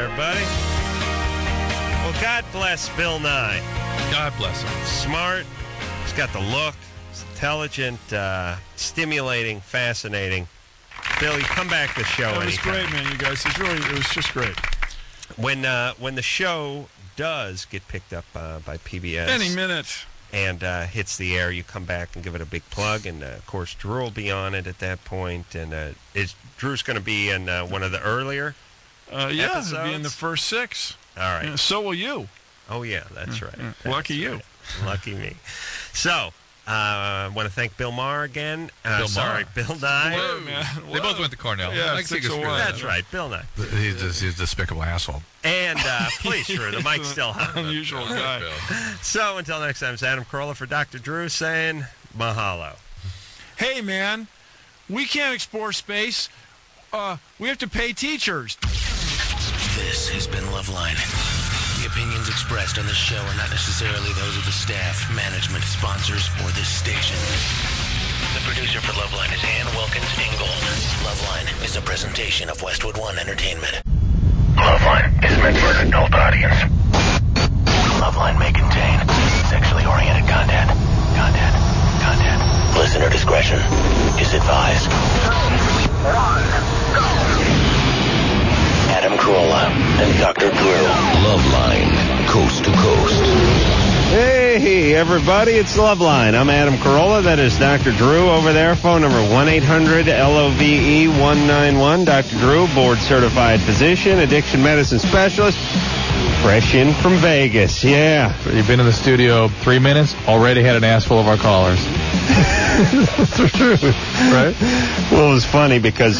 everybody. Well, God bless Bill Nye. God bless him. Smart. He's got the look. He's intelligent, stimulating, fascinating. Bill, you come back to the show anytime. It was great, man, you guys. It was just great. When the show does get picked up by PBS... Any minute. And hits the air, you come back and give it a big plug. And, of course, Drew will be on it at that point. And Drew's going to be in one of the earlier episodes? He'll be in the first 6. All right. Yeah, so will you. Oh, yeah, that's right. That's lucky you. Right. Lucky me. So, I want to thank Bill Maher again. Bill Nye. Whoa, man. They both went to Cornell. Yeah, That's right, Bill Nye. He's a despicable asshole. And please, Drew, the mic's still hot. Unusual guy. So, until next time, it's Adam Carolla for Dr. Drew saying mahalo. Hey, man, we can't explore space. We have to pay teachers. This has been Loveline. The opinions expressed on this show are not necessarily those of the staff, management, sponsors, or this station. The producer for Loveline is Ann Wilkins Ingold. Loveline is a presentation of Westwood One Entertainment. Loveline is meant for an adult audience. Loveline may contain sexually oriented content. Listener discretion is advised. 3, 1, go! Adam Carolla and Dr. Drew. Loveline, coast to coast. Hey, everybody, it's Loveline. I'm Adam Carolla. That is Dr. Drew over there. Phone number 1-800-LOVE-191. Dr. Drew, board-certified physician, addiction medicine specialist, fresh in from Vegas. Yeah. You've been in the studio 3 minutes, already had an ass full of our callers. That's true. Right? Well, it was funny because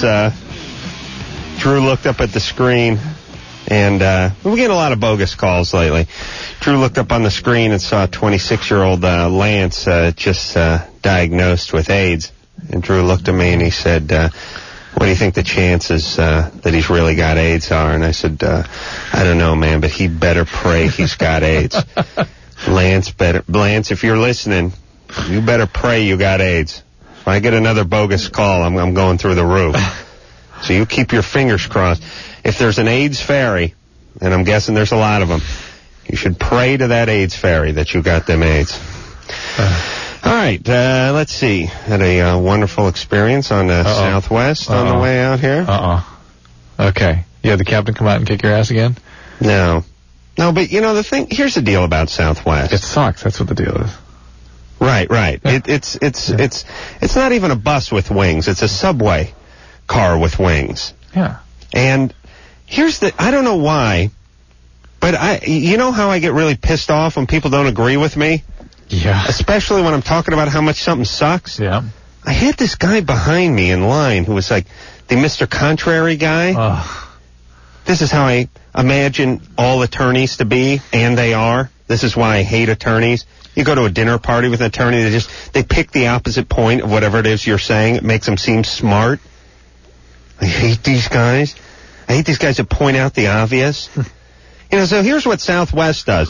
Drew looked up at the screen, and we're getting a lot of bogus calls lately. Drew looked up on the screen and saw 26-year-old Lance just diagnosed with AIDS. And Drew looked at me and he said, what do you think the chances that he's really got AIDS are? And I said, I don't know, man, but he better pray he's got AIDS. Lance, if you're listening, you better pray you got AIDS. If I get another bogus call, I'm going through the roof. So you keep your fingers crossed. If there's an AIDS fairy, and I'm guessing there's a lot of them, you should pray to that AIDS fairy that you got them AIDS. All right, let's see. Had a wonderful experience on Southwest on the way out here. Okay. You had the captain come out and kick your ass again? No, but you know, here's the deal about Southwest. It sucks. That's what the deal is. Right. It's not even a bus with wings. It's a subway car with wings. Yeah. And I don't know why, but you know how I get really pissed off when people don't agree with me? Yeah. Especially when I'm talking about how much something sucks. Yeah. I had this guy behind me in line who was like the Mr. Contrary guy. This is how I imagine all attorneys to be, and they are. This is why I hate attorneys. You go to a dinner party with an attorney, they pick the opposite point of whatever it is you're saying. It makes them seem smart. I hate these guys. I hate these guys that point out the obvious. So here's what Southwest does.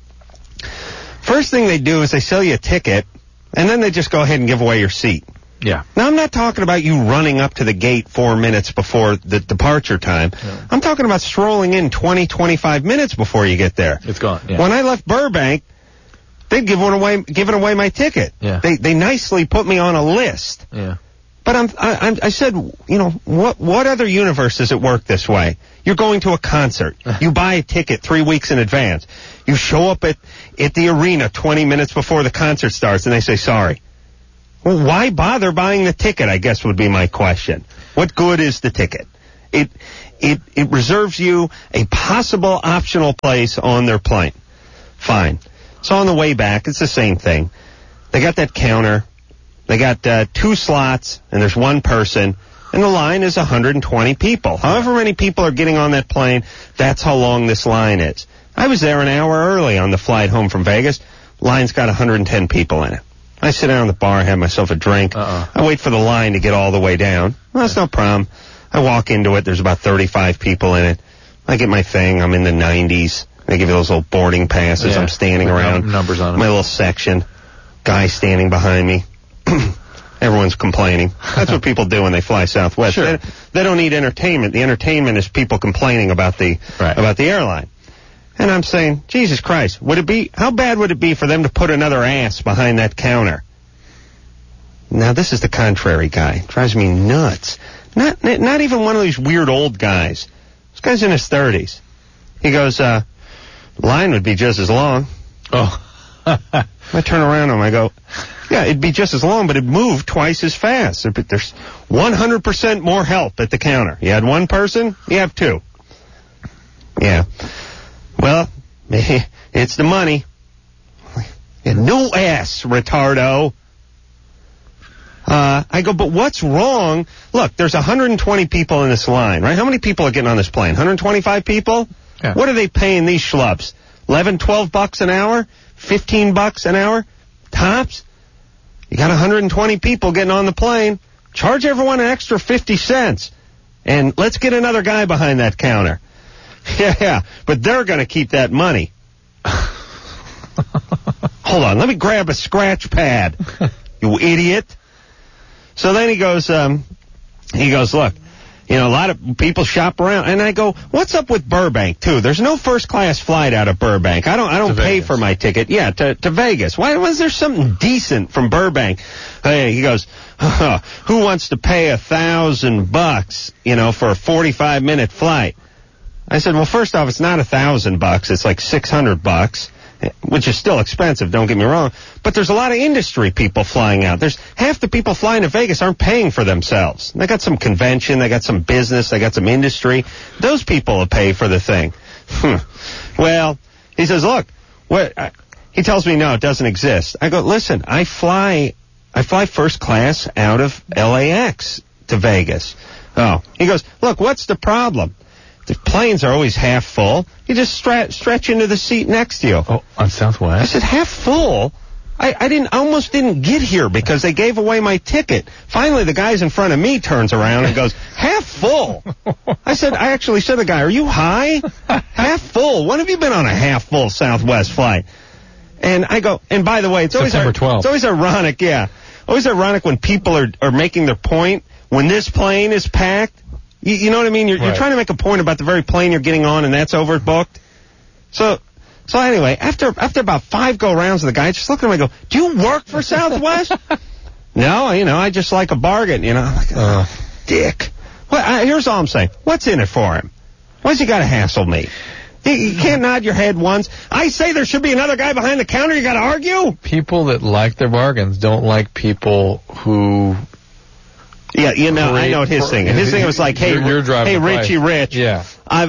First thing they do is they sell you a ticket, and then they just go ahead and give away your seat. Yeah. Now, I'm not talking about you running up to the gate 4 minutes before the departure time. Yeah. I'm talking about strolling in 20, 25 minutes before you get there. It's gone. Yeah. When I left Burbank, they'd given away my ticket. Yeah. They nicely put me on a list. Yeah. But I said, what other universe does it work this way? You're going to a concert. You buy a ticket 3 weeks in advance. You show up at the arena 20 minutes before the concert starts, and they say, sorry. Well, why bother buying the ticket, I guess would be my question. What good is the ticket? It reserves you a possible optional place on their plane. Fine. So on the way back, it's the same thing. They got that counter. They got 2 slots, and there's 1 person, and the line is 120 people. However many people are getting on that plane, that's how long this line is. I was there an hour early on the flight home from Vegas. Line's got 110 people in it. I sit down at the bar, have myself a drink. I wait for the line to get all the way down. Well, that's no problem. I walk into it. There's about 35 people in it. I get my thing. I'm in the 90s. They give you those little boarding passes. I'm standing around. Numbers on it. My little section. Guy standing behind me. Everyone's complaining. That's what people do when they fly Southwest. Sure. They don't need entertainment. The entertainment is people complaining about the airline. And I'm saying, Jesus Christ, how bad would it be for them to put another ass behind that counter? Now, this is the contrary guy. It drives me nuts. Not even one of these weird old guys. This guy's in his 30s. He goes, line would be just as long. Oh. I turn around to him, I go, yeah, it'd be just as long, but it'd move twice as fast. There's 100% more help at the counter. You had one person, you have two. Yeah. Well, it's the money. No ass, retardo. I go, but what's wrong? Look, there's 120 people in this line, right? How many people are getting on this plane? 125 people? Yeah. What are they paying these schlubs? 11, 12 bucks an hour? 15 bucks an hour? Tops? You got 120 people getting on the plane. Charge everyone an extra 50 cents. And let's get another guy behind that counter. Yeah, but they're going to keep that money. Hold on, let me grab a scratch pad, you idiot. So then he goes, look, a lot of people shop around. And I go, what's up with Burbank, too? There's no first-class flight out of Burbank. I don't pay for my ticket. Yeah, to Vegas. Why was there something decent from Burbank? Hey, he goes, who wants to pay $1,000, for a 45-minute flight? I said, well, first off, it's not $1,000. It's like $600, which is still expensive, don't get me wrong. But there's a lot of industry people flying out. There's half the people flying to Vegas aren't paying for themselves. They got some convention, they got some business, they got some industry. Those people will pay for the thing. Well, he says, look, he tells me, no, it doesn't exist. I go, listen, I fly first class out of LAX to Vegas. Oh, he goes, look, what's the problem? The planes are always half full. You just stretch into the seat next to you. Oh, on Southwest? I said, half full? I almost didn't get here because they gave away my ticket. Finally, the guys in front of me turns around and goes, half full? I actually said to the guy, are you high? Half full? When have you been on a half full Southwest flight? And I go, and by the way, it's always September 12th. It's always ironic, yeah. Always ironic when people are making their point. When this plane is packed, you know what I mean? You're trying to make a point about the very plane you're getting on, and that's overbooked. So anyway, after about 5 go-rounds, the guy just looked at me and go, do you work for Southwest? No, I just like a bargain, I'm like, dick. Well, here's all I'm saying. What's in it for him? Why's he got to hassle me? You can't nod your head once. I say there should be another guy behind the counter. You got to argue? People that like their bargains don't like people who... Yeah, I know what his thing. His thing was like, hey, Richie Rich. Yeah.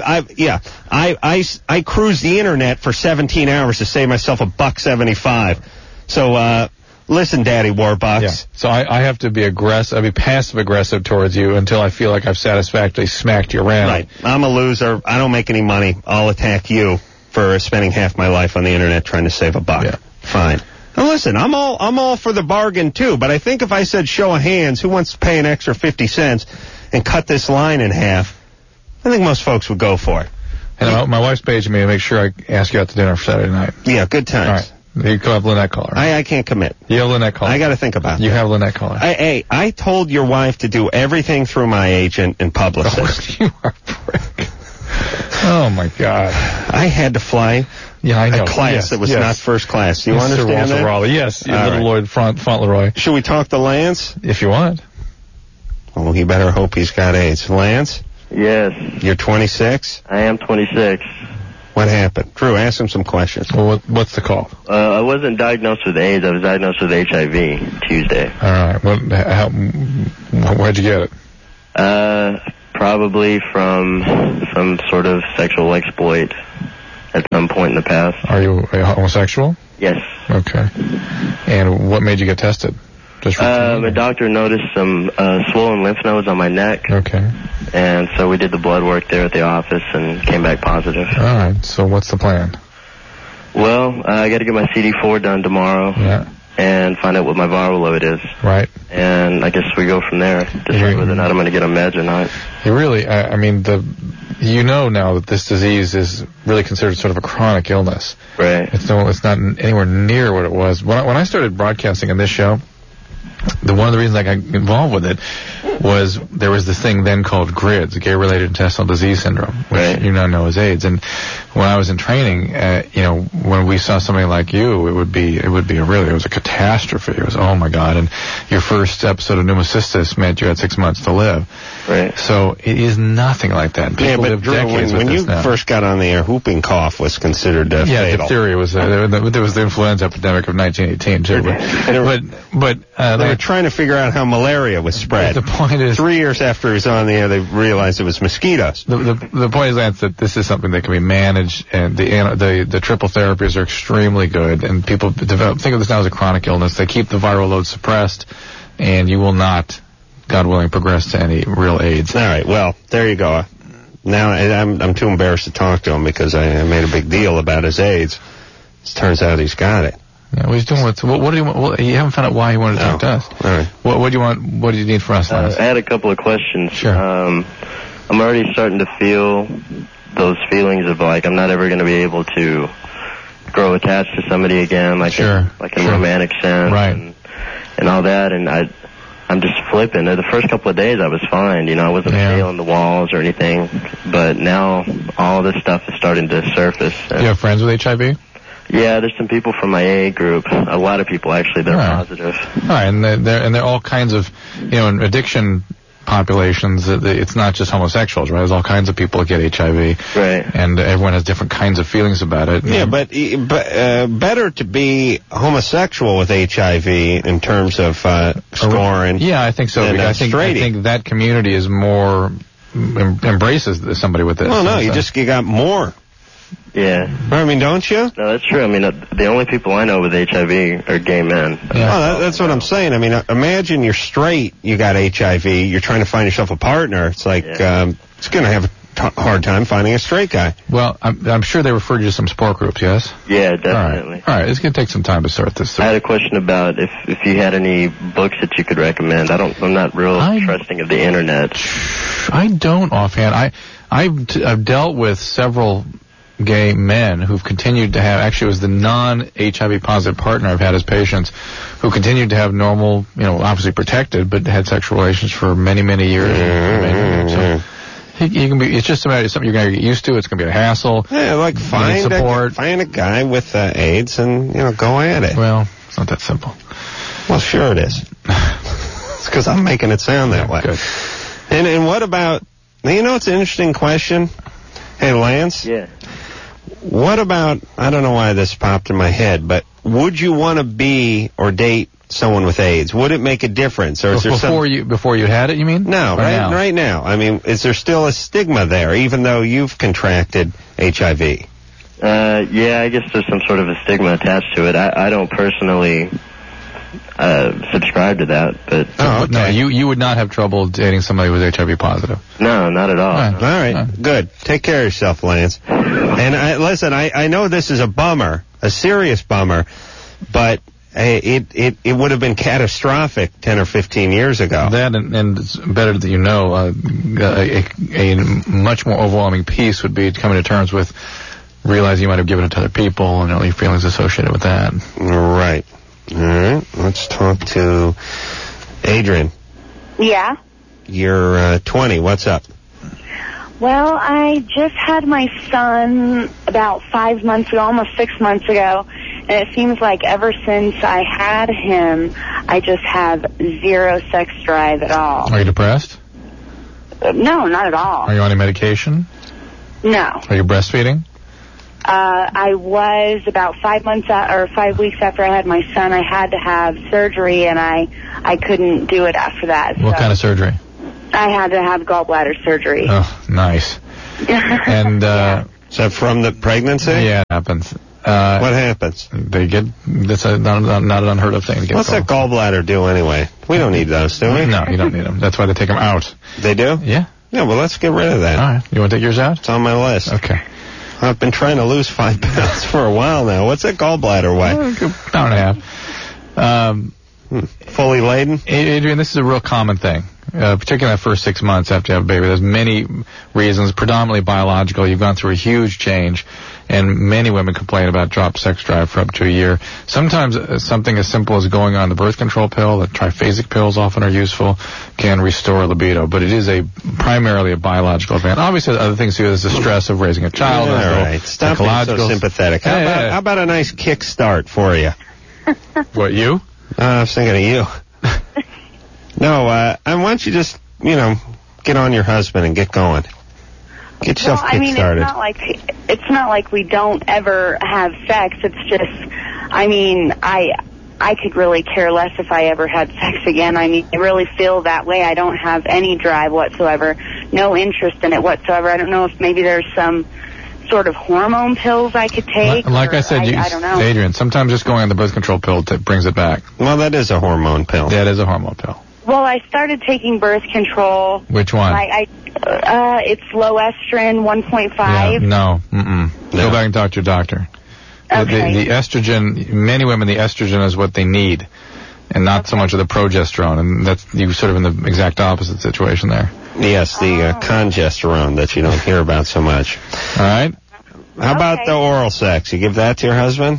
I cruise the internet for 17 hours to save myself $1.75. So, listen, Daddy Warbucks. Yeah. So I have to be aggressive. I'll be passive aggressive towards you until I feel like I've satisfactorily smacked you around. Right. I'm a loser. I don't make any money. I'll attack you for spending half my life on the internet trying to save $1. Yeah. Fine. Now listen, I'm all for the bargain too, but I think if I said show of hands, who wants to pay an extra 50 cents and cut this line in half, I think most folks would go for it. And my wife's paging me to make sure I ask you out to dinner for Saturday night. Yeah, good times. All right. You can have Lynette call her. I can't commit. You have Lynette call her. I got to think about it. You have Lynette call her. I told your wife to do everything through my agent and publicist. Oh, you are a prick. Oh, my God. I had to fly a class that was not first class. You understand that? Raleigh. Yes, Little Lloyd Fauntleroy. Should we talk to Lance? If you want. Oh, he better hope he's got AIDS. Lance? Yes. You're 26? I am 26. What happened? Drew, ask him some questions. Well, what's the call? I wasn't diagnosed with AIDS. I was diagnosed with HIV Tuesday. All right. Where'd you get it? Probably from some sort of sexual exploit at some point in the past. Are you homosexual? Yes. Okay. And what made you get tested? Just my doctor noticed some swollen lymph nodes on my neck. Okay. And so we did the blood work there at the office and came back positive. All right. So what's the plan? Well, I got to get my CD4 done tomorrow. Yeah. And find out what my viral load is. Right. And I guess we go from there. Decide whether or not I'm going to get on meds or not. You really, now that this disease is really considered sort of a chronic illness. Right. It's not anywhere near what it was. When I started broadcasting on this show, one of the reasons I got involved with it was there was this thing then called GRIDS, Gay-Related Intestinal Disease Syndrome, which you now know as AIDS. And when I was in training, when we saw somebody like you, it was a catastrophe. It was, oh my God. And your first episode of pneumocystis meant you had 6 months to live. Right. So it is nothing like that. People live Drew, decades when with you this now. first got on the air, whooping cough was considered fatal. Diphtheria was there was the influenza epidemic of 1918 too. But they were trying to figure out how malaria was spread. The point is, 3 years after he was on the air, they realized it was mosquitoes. The point is, Lance, that this is something that can be managed, and the triple therapies are extremely good, and people think of this now as a chronic illness. They keep the viral load suppressed, and you will not, God willing, progress to any real AIDS. All right, well, there you go. Now I'm too embarrassed to talk to him because I made a big deal about his AIDS. It turns out he's got it. Yeah, well, he's doing what do you want? Well, you haven't found out why he wanted to talk to us. All right. What do you want? What do you need from us, Lance? I had a couple of questions. Sure. I'm already starting to feel those feelings of like I'm not ever going to be able to grow attached to somebody again, like in romantic sense, right? And all that. And I'm just flipping. The first couple of days I was fine. I wasn't scaling the walls or anything. But now all this stuff is starting to surface. Do you have friends with HIV? Yeah, there's some people from my AA group. A lot of people actually. They're positive. All right, and they're all kinds of, in addiction populations. It's not just homosexuals, right? There's all kinds of people that get HIV, right? And everyone has different kinds of feelings about it. Yeah, but better to be homosexual with HIV in terms of scoring. Yeah, I think so. I think that community is more embraces somebody with this. Well, no, you got more. Yeah. I mean, don't you? No, that's true. I mean, the only people I know with HIV are gay men. Yeah. Well, that's what I'm saying. I mean, imagine you're straight, you got HIV, you're trying to find yourself a partner. It's like, it's going to have a hard time finding a straight guy. Well, I'm sure they referred you to some support groups, yes? Yeah, definitely. All right. It's going to take some time to sort this through. I had a question about if you had any books that you could recommend. I'm not real trusting of the internet. I don't offhand. I've dealt with several gay men who've continued to have, actually it was the non-HIV positive partner I've had as patients who continued to have normal, obviously protected, but had sexual relations for many, many years. So he can be, it's just something you're going to get used to. It's going to be a hassle. Yeah, like find a guy with AIDS and, go at it. Well, it's not that simple. Well, sure it is. It's because I'm making it sound that way. Good. And what about, it's an interesting question. Hey, Lance? Yeah. What about, I don't know why this popped in my head, but would you want to be or date someone with AIDS? Would it make a difference? Or is there before you had it, you mean? No, right now. I mean, is there still a stigma there, even though you've contracted HIV? Yeah, I guess there's some sort of a stigma attached to it. I don't personally subscribe to that, but okay. No, you would not have trouble dating somebody with HIV positive. No, not at all. All right. Good. Take care of yourself, Lance. And listen, I know this is a bummer, a serious bummer, but it would have been catastrophic 10 or 15 years ago. That and it's better that a much more overwhelming piece would be coming to terms with realizing you might have given it to other people and all your feelings associated with that. Right. All right, let's talk to Adrian. Yeah? You're 20. What's up? Well, I just had my son about 5 months ago, almost 6 months ago, and it seems like ever since I had him, I just have zero sex drive at all. Are you depressed? No, not at all. Are you on any medication? No. Are you breastfeeding? I was about 5 weeks after I had my son. I had to have surgery, and I couldn't do it after that. What kind of surgery? I had to have gallbladder surgery. Oh, nice. And is that from the pregnancy? Yeah, it happens. What happens? They get, that's not an unheard of thing to get. What's that gallbladder do anyway? We don't need those, do we? No, you don't need them. That's why they take them out. They do? Yeah. Yeah, well, let's get rid of that. All right. You want to take yours out? It's on my list. Okay. I've been trying to lose 5 pounds for a while now. What's that gallbladder weigh? Pound and a half. Fully laden? Adrian, this is a real common thing. particularly that first 6 months after you have a baby. There's many reasons, predominantly biological. You've gone through a huge change, and many women complain about dropped sex drive for up to a year. Sometimes something as simple as going on the birth control pill, the triphasic pills often are useful, can restore libido, but it is primarily a biological event. Obviously, other things too, there's the stress of raising a child. All right, stop being so sympathetic. How about a nice kickstart for you? What, you? I was thinking of you. No, why don't you just, get on your husband and get going. Get yourself kick-started. It's not like we don't ever have sex. It's just, I could really care less if I ever had sex again. I really feel that way. I don't have any drive whatsoever, no interest in it whatsoever. I don't know if maybe there's some sort of hormone pills I could take. Like I said, I don't know. Adrian, sometimes just going on the birth control pill brings it back. Well, that is a hormone pill. Yeah, it is a hormone pill. Well, I started taking birth control. Which one? It's low estrogen, 1.5. Yeah, no. Go back and talk to your doctor. Okay. The estrogen, many women, the estrogen is what they need, and not so much of the progesterone, and that's you sort of in the exact opposite situation there. Yes, the congesterone that you don't hear about so much. All right. How about the oral sex? You give that to your husband?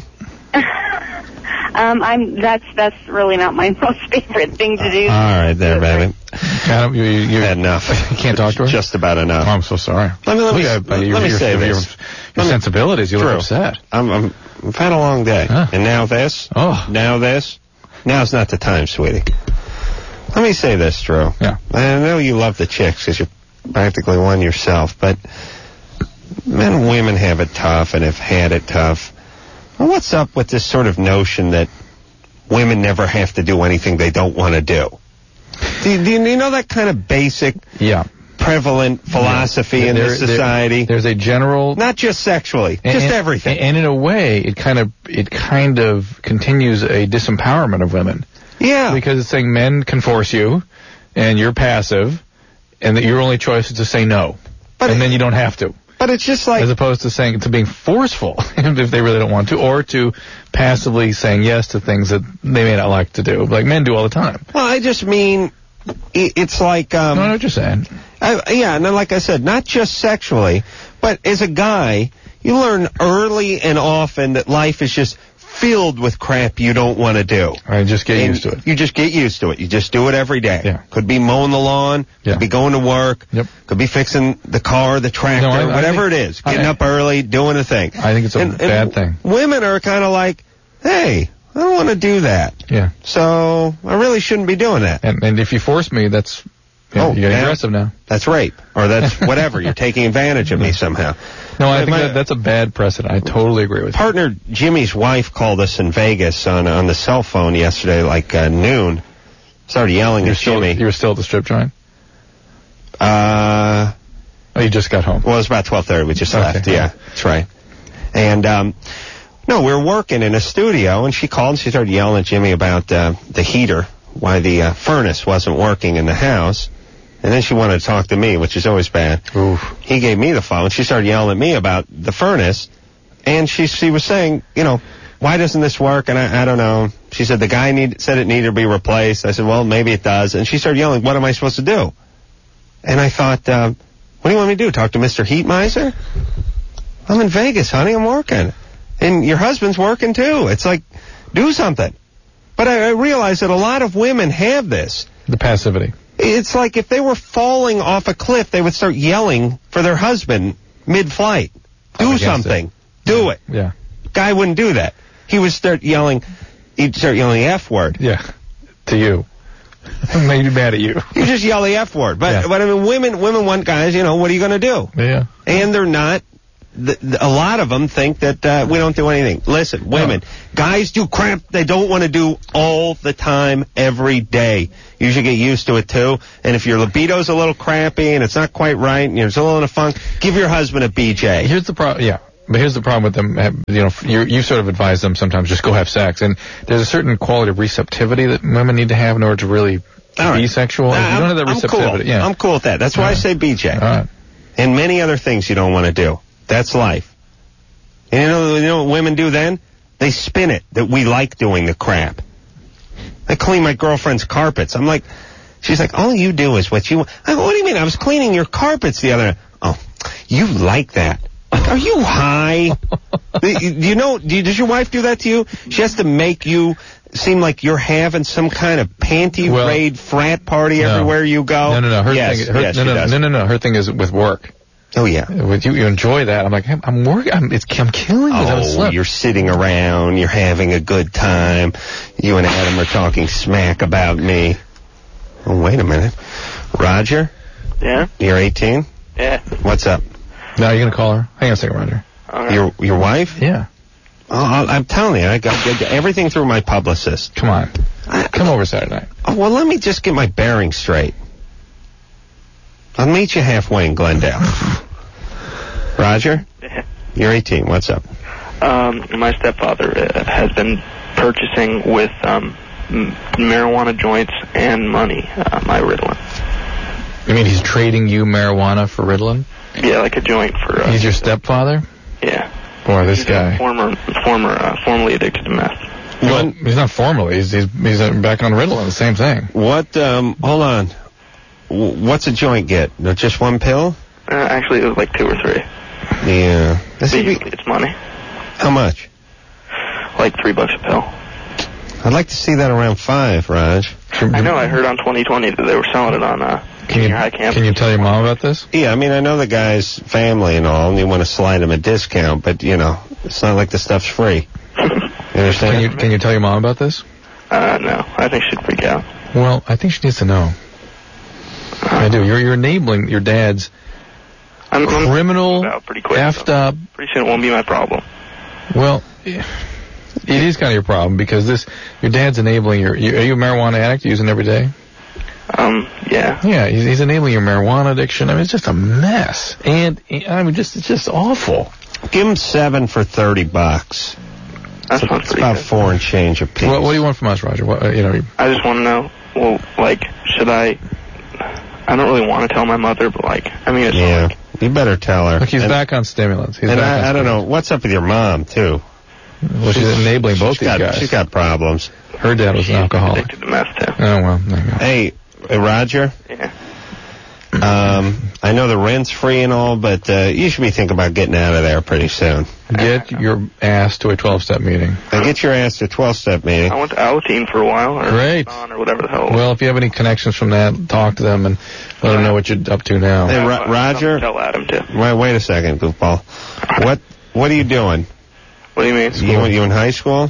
That's really not my most favorite thing to do. All right, there, baby. Adam, you had enough. You can't talk to her? Just about enough. Oh, I'm so sorry. Let me say this. Your sensibilities, you look upset. I've had a long day. Huh. And now this. Oh. Now this. Now's not the time, sweetie. Let me say this, Drew. Yeah. I know you love the chicks because you're practically one yourself, but men and women have it tough and have had it tough. Well, what's up with this sort of notion that women never have to do anything they don't want to do? Do you know that kind of basic, prevalent philosophy in this society? There's a general, not just sexually, just everything. And in a way, it kind of continues a disempowerment of women. Yeah. Because it's saying men can force you, and you're passive, and that your only choice is to say no. And then you don't have to. But it's just like... As opposed to being forceful, if they really don't want to, or to passively saying yes to things that they may not like to do, like men do all the time. Well, I just mean, it's like... I know what you're saying. And then like I said, not just sexually, but as a guy, you learn early and often that life is just filled with crap you don't want to do. All right, just get used to it. You just get used to it. You just do it every day. Yeah. Could be mowing the lawn. Yeah. Could be going to work. Yep. Could be fixing the car, the tractor, whatever it is. Getting up early, doing a thing. I think it's a bad thing. Women are kind of like, hey, I don't want to do that. Yeah. So I really shouldn't be doing that. And if you force me, that's... you're getting aggressive now. That's rape. Or that's whatever. You're taking advantage of me somehow. No, I think that's a bad precedent. I totally agree with you. Partner Jimmy's wife called us in Vegas on the cell phone yesterday, like noon. Started yelling at Jimmy. You were still at the strip joint? Oh, you just got home. Well, it was about 12:30. We just left. Yeah, that's right. And no, we were working in a studio, and she called and she started yelling at Jimmy about the heater, why the furnace wasn't working in the house. And then she wanted to talk to me, which is always bad. Oof. He gave me the phone. She started yelling at me about the furnace. And she was saying, why doesn't this work? And I don't know. She said the guy said it needed to be replaced. I said, well, maybe it does. And she started yelling, what am I supposed to do? And I thought, what do you want me to do? Talk to Mr. Heat Miser? I'm in Vegas, honey. I'm working. And your husband's working too. It's like, do something. But I realized that a lot of women have this. The passivity. It's like if they were falling off a cliff, they would start yelling for their husband mid-flight. Do something. Do it. Yeah. Guy wouldn't do that. He would start yelling. He'd start yelling the F word. Yeah. To you. Maybe mad at you. You just yell the F word. But I mean, women want guys, what are you going to do? Yeah. And they're not. A lot of them think that we don't do anything. Listen, women, guys do crap they don't want to do all the time, every day. You should get used to it, too. And if your libido's a little crappy and it's not quite right and you're still in a funk, give your husband a BJ. Here's the problem, But here's the problem with them. You sort of advise them sometimes just go have sex. And there's a certain quality of receptivity that women need to have in order to really be sexual. If you don't have that receptivity. Cool. I'm cool with that. That's why I say BJ. All right. And many other things you don't want to do. That's life. And you know what women do then? They spin it that we like doing the crap. I clean my girlfriend's carpets. I'm like, She's like, all you do is what you want. I go, what do you mean? I was cleaning your carpets the other night. Oh, you like that. Are you high? Does your wife do that to you? She has to make you seem like you're having some kind of panty raid frat party everywhere you go. No. Her thing is with work. Oh yeah. With you enjoy that. I'm like, I'm working. I'm killing you. Oh, you're sitting around. You're having a good time. You and Adam are talking smack about me. Oh, wait a minute. Roger? Yeah? You're 18? Yeah. What's up? No, you're going to call her? Hang on a second, Roger. Okay. Your wife? Yeah. Oh, I'm telling you, I got everything through my publicist. Come on. Come over Saturday night. Oh, well, let me just get my bearings straight. I'll meet you halfway in Glendale. Roger? Yeah. You're 18. What's up? My stepfather has been purchasing with marijuana joints and money, my Ritalin. You mean he's trading you marijuana for Ritalin? Yeah, like a joint for... He's your stepfather? Yeah. Boy, this guy. Formerly addicted to meth. Well, he's not formally. He's back on Ritalin, the same thing. What, hold on. What's a joint get? Just one pill? Actually, it was like 2 or 3. Yeah. It's money. How much? Like $3 a pill. I'd like to see that around 5, Raj. I know, I heard on 2020 that they were selling it on junior high campus. Can you tell your mom about this? Yeah, I mean, I know the guy's family and all, and you want to slide him a discount, but, it's not like the stuff's free. You understand? Can you tell your mom about this? No. I think she'd freak out. Well, I think she needs to know. I do. You're enabling your dad's criminal, effed up. Pretty soon it won't be my problem. Well, it is kind of your problem because your dad's enabling are you a marijuana addict using every day? Yeah. Yeah, he's enabling your marijuana addiction. I mean, it's just a mess. And, I mean, it's just awful. Give him 7 for $30. That sounds it's about good. 4 and change a piece. What do you want from us, Roger? I just want to know, well, like, should I don't really want to tell my mother, but, like, I mean, it's yeah, like... You better tell her. Look, he's back on stimulants. I don't know. What's up with your mom, too? Well, she's enabling both these guys. She's got problems. Her dad was an alcoholic. Addicted to meth, too. Oh, well, there you go. Hey, Roger? Yeah. I know the rent's free and all, but you should be thinking about getting out of there pretty soon. Get your ass to a 12-step meeting. Get your ass to a 12-step meeting. I went to Alateen for a while. Great. Or whatever the hell. Well, if you have any connections from that, talk to them and let them know what you're up to now. Hey, Roger? Tell Adam, too. Wait a second, goofball. What are you doing? What do you mean? You in high school?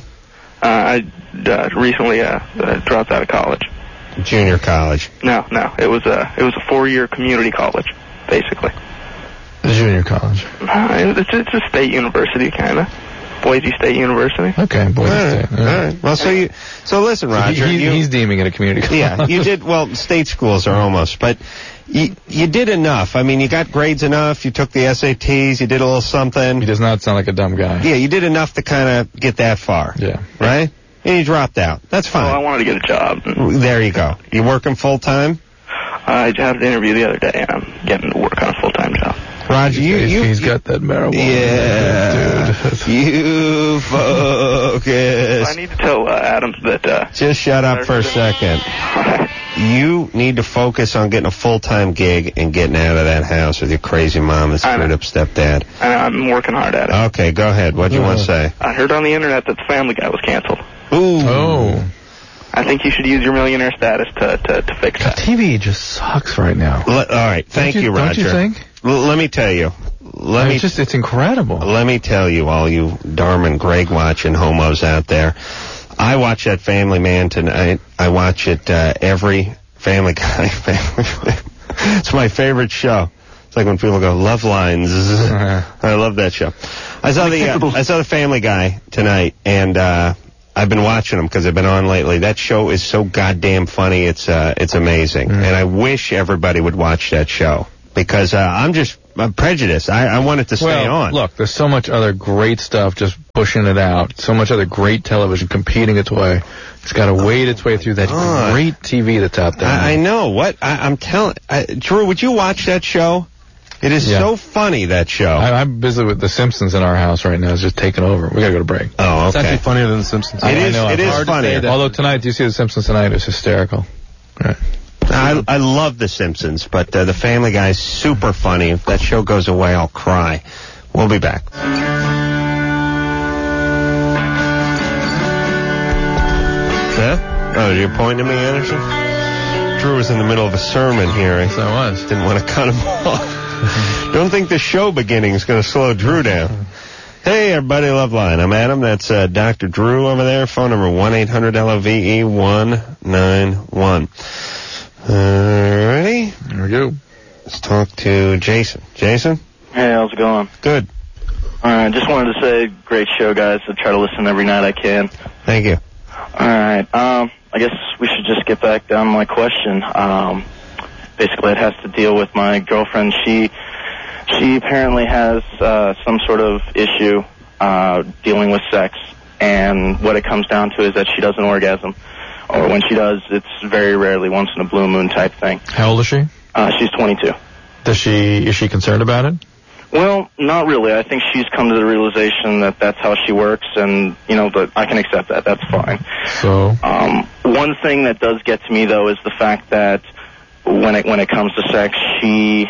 I recently dropped out of college. Junior college. No. It was a 4-year community college, basically. Junior college. It's a state university, kind of. Boise State University. Okay, Boise State. All right. Well, so listen, Roger. He's deeming it a community college. Yeah, you did. Well, state schools are almost, but you did enough. I mean, you got grades enough. You took the SATs. You did a little something. He does not sound like a dumb guy. Yeah, you did enough to kind of get that far. Yeah. Right? And you dropped out. That's fine. Well, I wanted to get a job. There you go. You working full time? I had an interview the other day, and I'm getting to work on a full-time job. Roger, he's got that marijuana. Yeah, dude. You focus. I need to tell Adams that... Just shut up for a second. You need to focus on getting a full-time gig and getting out of that house with your crazy mom and screwed-up stepdad. I'm working hard at it. Okay, go ahead. What do you want to say? I heard on the internet that the Family Guy was canceled. Ooh. Oh. I think you should use your millionaire status to fix that. TV just sucks right now. All right, thank you, Roger. Don't you think? Let me tell you. It's incredible. Let me tell you, all you Darman Greg watching homos out there. I watch that Family Man tonight. I watch it every Family Guy. It's my favorite show. It's like when people go, Love Lines. I love that show. I saw the Family Guy tonight, and I've been watching them because they've been on lately. That show is so goddamn funny. It's amazing. And I wish everybody would watch that show because I'm prejudiced. I want it to stay on. Look, there's so much other great stuff just pushing it out. So much other great television competing its way. It's got to wade its way through that great TV that's out there. I know. I'm telling... Drew, would you watch that show? It is so funny, that show. I'm busy with The Simpsons in our house right now. It's just taking over. We got to go to break. Oh, okay. It's actually funnier than The Simpsons. It is funnier. Although tonight, do you see The Simpsons tonight? It's hysterical. Right. I love The Simpsons, but The Family Guy is super funny. If that show goes away, I'll cry. We'll be back. Huh? Oh, you're pointing at me, Anderson? Drew was in the middle of a sermon here. Yes, I was. Didn't want to cut him off. Don't think the show beginning is going to slow Drew down. Hey, everybody, Loveline. I'm Adam. That's Dr. Drew over there. Phone number 1-800-LOVE-191. Alrighty. There we go. Let's talk to Jason. Jason? Hey, how's it going? Good. All right, just wanted to say, great show, guys. I try to listen every night I can. Thank you. All right, I guess we should just get back down to my question. Basically, it has to deal with my girlfriend. She apparently has some sort of issue dealing with sex, and what it comes down to is that she doesn't orgasm. Or when she does, it's very rarely, once in a blue moon type thing. How old is she? She's 22. Is she concerned about it? Well, not really. I think she's come to the realization that that's how she works, and, but I can accept that. That's fine. So? One thing that does get to me, though, is the fact that when it comes to sex, she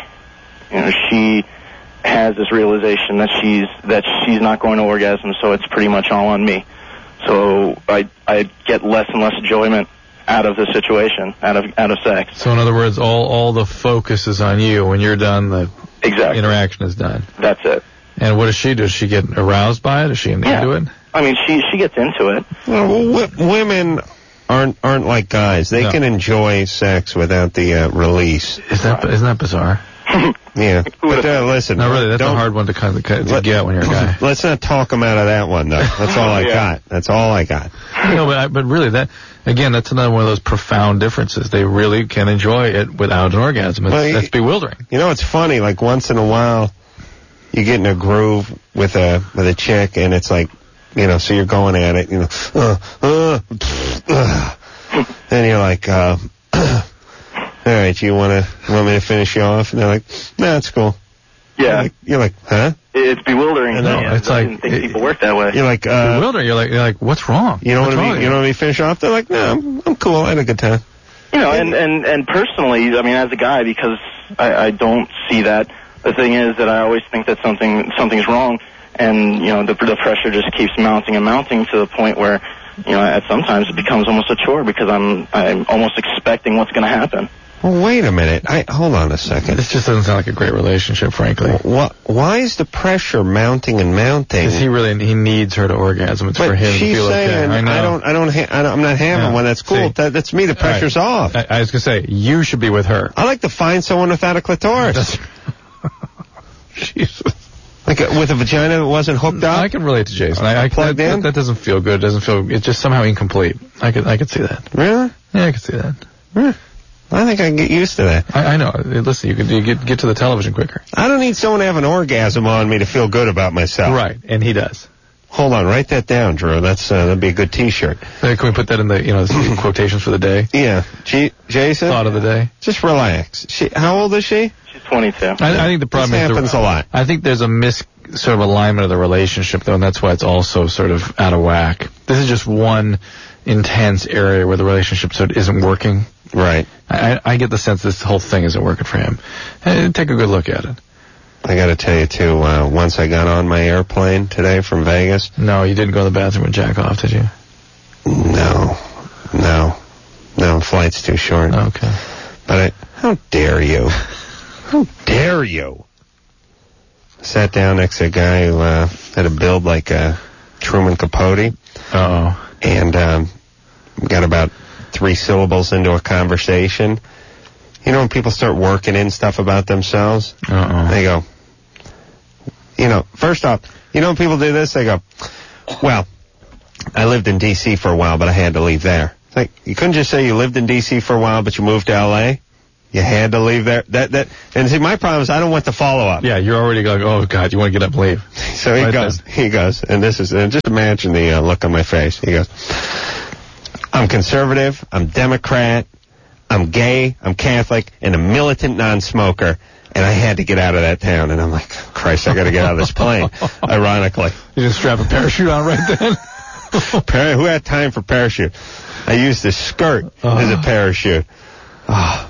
has this realization that she's not going to orgasm, so it's pretty much all on me. So I get less and less enjoyment out of the situation, out of sex. So in other words, all the focus is on you. When you're done, the interaction is done. That's it. And what does she do? Does she get aroused by it? Is she into it? I mean, she gets into it. Well, women aren't like guys. They can enjoy sex without the release. Isn't that bizarre? Yeah. But listen. No, really, that's a hard one to get when you're a guy. Let's not talk them out of that one, though. That's all I got. That's all I got. But really, that's another one of those profound differences. They really can enjoy it without an orgasm. That's bewildering. It's funny. Like, once in a while, you get in a groove with a chick, and it's like, so you're going at it, and you're like, all right, you want me to finish you off? And they're like, no, it's cool. Yeah. You're like, huh? It's bewildering. It's I didn't think people work that way. You're like, bewildering. You're like, what's wrong? You don't want me to finish off? They're like, no, I'm cool. I had a good time. And personally, I mean, as a guy, because I don't see that. The thing is that I always think that something's wrong, and the pressure just keeps mounting and mounting to the point where at sometimes it becomes almost a chore because I'm almost expecting what's going to happen. Well, wait a minute. Hold on a second. This just doesn't sound like a great relationship, frankly. Why is the pressure mounting and mounting? Because he needs her to orgasm. It's for him to feel okay. I know. I'm not having one. That's cool. That's me. The pressure's off. I was gonna say you should be with her. I like to find someone without a clitoris. Jesus. Like with a vagina that wasn't hooked up. I can relate to Jason. I plugged in. That doesn't feel good. It's just somehow incomplete. I could see that. Really? Yeah, I could see that. I think I can get used to that. I know. Listen, you get to the television quicker. I don't need someone to have an orgasm on me to feel good about myself. Right, and he does. Hold on, write that down, Drew. That'd be a good T-shirt. Can we put that in the quotations for the day? Yeah. Jason? Thought of the day. Just relax. How old is she? She's 22. I think the problem this happens a lot. I think there's a sort of alignment of the relationship, though, and that's why it's also sort of out of whack. This is just one intense area where the relationship sort of isn't working. Right. I get the sense this whole thing isn't working for him. Take a good look at it. I got to tell you, too, once I got on my airplane today from Vegas. No, you didn't go to the bathroom and jack off, did you? No, flight's too short. Okay. But how dare you? How dare you? Sat down next to a guy who had a build like Truman Capote. Uh-oh. And got about 3 syllables into a conversation. When people start working in stuff about themselves, they go, first off, when people do this, they go, well, I lived in D.C. for a while, but I had to leave there. It's like, you couldn't just say you lived in D.C. for a while, but you moved to L.A.? You had to leave there? And see, my problem is I don't want the follow-up. Yeah, you're already going, oh, God, you want to get up and leave. So he goes, and just imagine the look on my face. He goes, I'm conservative, I'm Democrat, I'm gay, I'm Catholic, and a militant non-smoker, and I had to get out of that town. And I'm like, Christ, I got to get out of this plane, ironically. You just strap a parachute on right then? Who had time for parachute? I used a skirt as a parachute. Oh,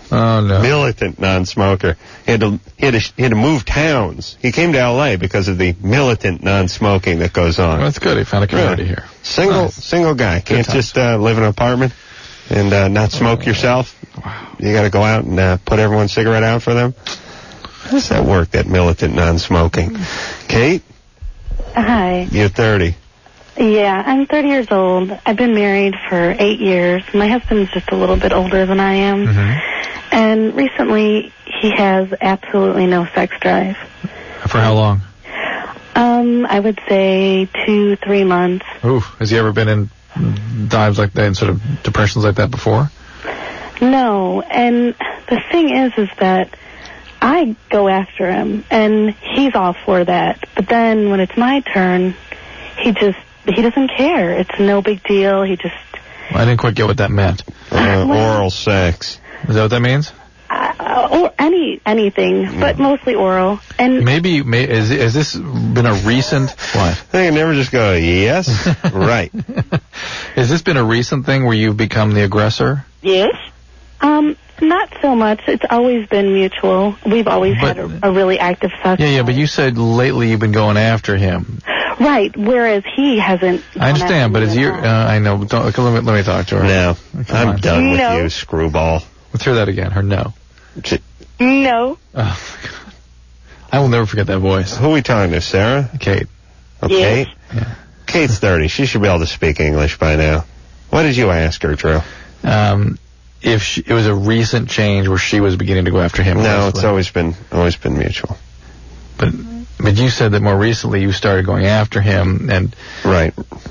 Oh, no. Militant non-smoker. He had to move towns. He came to L.A. because of the militant non-smoking that goes on. Well, that's good. He found a community here. Single guy. Can't just live in an apartment and not smoke yourself. Wow. You got to go out and put everyone's cigarette out for them. How does that work, that militant non-smoking? Kate? Hi. You're 30. Yeah, I'm 30 years old. I've been married for 8 years. My husband's just a little bit older than I am. Mm-hmm. And recently, he has absolutely no sex drive. For how long? I would say 2-3 months. Ooh, has he ever been in dives like that, in sort of depressions like that before? No, and the thing is that I go after him, and he's all for that. But then when it's my turn, he doesn't care. It's no big deal. He just... Well, I didn't quite get what that meant. Oral sex. Is that what that means? Or anything, but mostly oral. And maybe has this been a recent what? I can never just go yes, right. Has this been a recent thing where you've become the aggressor? Yes. Not so much. It's always been mutual. We've always had a really active sex. Yeah, but you said lately you've been going after him. Right, whereas he hasn't. I understand, but is your I know. Let me talk to her. No, I'm done with you, screwball. Let's hear that again. Her no. No. Oh, my God. I will never forget that voice. Who are we talking to, Sarah? Kate. Okay. Yes. Yeah. Kate's 30. She should be able to speak English by now. What did you ask her, Drew? If it was a recent change where she was beginning to go after him. No, it's always been mutual. But you said that more recently you started going after him, and right.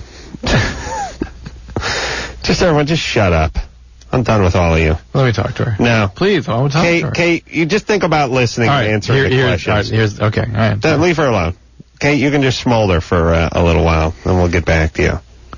Just everyone, just shut up. I'm done with all of you. Let me talk to her. No. Please, I want to talk to her. Kate, you just think about listening and answering the questions. Okay, all right. Leave her alone. Kate, you can just smolder for a little while, and we'll get back to you.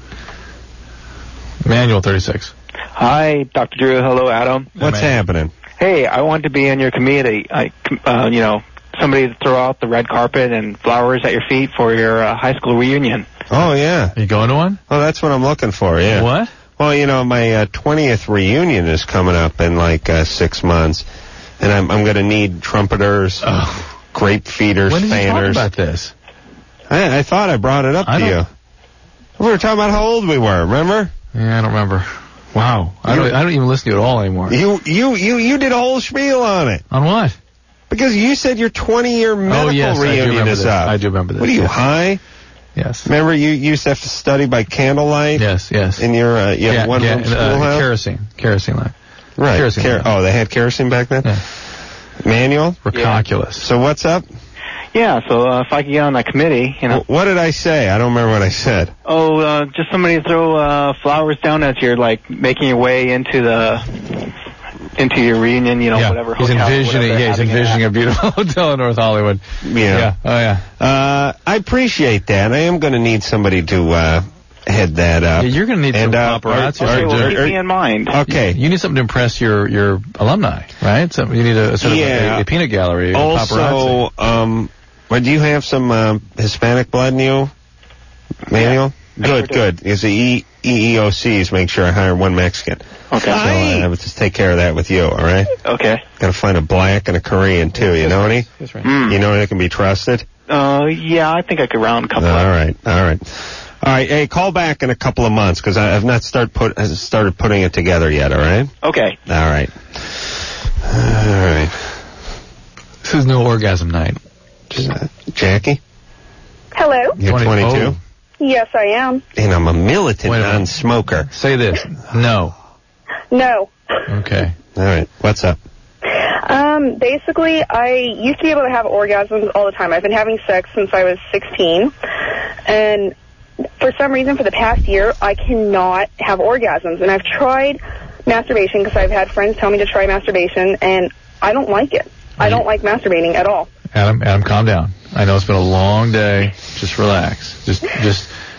Manual 36. Hi, Dr. Drew. Hello, Adam. What's happening? Hey, I want to be in your community. Somebody to throw out the red carpet and flowers at your feet for your high school reunion. Oh, yeah. Are you going to one? Oh, that's what I'm looking for, yeah. What? Well, my 20th reunion is coming up in 6 months, and I'm going to need trumpeters, grape feeders, when did fanners. you talk about this? I thought I brought it up to you. We were talking about how old we were, remember? Yeah, I don't remember. Wow. I don't even listen to you at all anymore. You did a whole spiel on it. On what? Because you said your 20-year medical reunion is up. I do remember this. What are you, high? Yes. Remember you used to have to study by candlelight? Yes. In your you had one-room schoolhouse? Kerosene light. Right. Kerosene light. They had kerosene back then? Yeah. Manual? Recalculus. So what's up? Yeah, so if I could get on that committee, What did I say? I don't remember what I said. Just somebody to throw flowers down as you're, making your way into your reunion, whatever he's hotel. He's envisioning a beautiful hotel in North Hollywood. Yeah. Oh, yeah. I appreciate that. I am going to need somebody to head that up. Yeah, you're going to need some paparazzi. Keep me in mind. Okay. You need something to impress your alumni, right? So you need a sort of a peanut gallery. Also, paparazzi. Do you have some Hispanic blood in you, Manuel? Yeah, Good. Because the EEOCs make sure I hire one Mexican. Okay. So I would just take care of that with you, all right? Okay. Got to find a black and a Korean, too. You know any? That's right. You know any that can be trusted? Yeah, I think I could round a couple All right. Hey, call back in a couple of months, because I've not started putting it together yet, all right? Okay. All right. This is no orgasm night. Jackie? Hello? You're 22? Oh. Yes, I am. And I'm a militant non-smoker. Say this. No. No. Okay. All right. What's up? Basically, I used to be able to have orgasms all the time. I've been having sex since I was 16. And for some reason, for the past year, I cannot have orgasms. And I've tried masturbation because I've had friends tell me to try masturbation, and I don't like it. I don't like masturbating at all. Adam, calm down. I know it's been a long day. Just relax. Just